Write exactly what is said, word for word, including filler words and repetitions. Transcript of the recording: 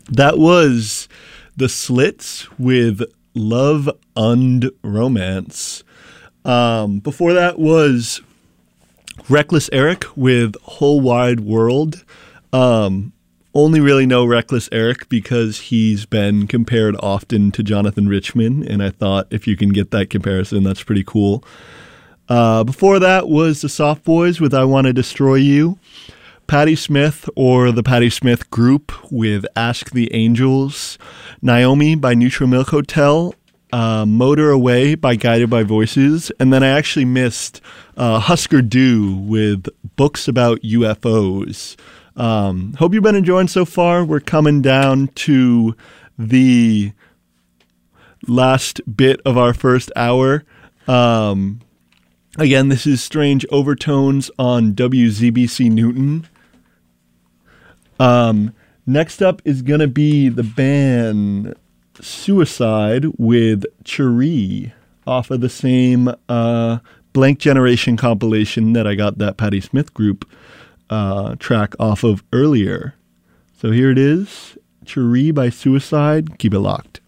That was The Slits with Love und Romance. Um, before that was Reckless Eric with Whole Wide World. Um, only really know Reckless Eric because he's been compared often to Jonathan Richman, and I thought if you can get that comparison, that's pretty cool. Uh, before that was the Soft Boys with I Want to Destroy You. Patti Smith or the Patti Smith Group with Ask the Angels. Naomi by Neutral Milk Hotel. Uh, Motor Away by Guided by Voices. And then I actually missed uh, Husker Du with Books About U F Os. Um, hope you've been enjoying so far. We're coming down to the last bit of our first hour. Um, again, this is Strange Overtones on W Z B C Newton. Um, next up is going to be the band Suicide with Cherie off of the same uh, Blank Generation compilation that I got that Patti Smith Group uh, track off of earlier. So here it is, Cherie by Suicide. Keep it locked.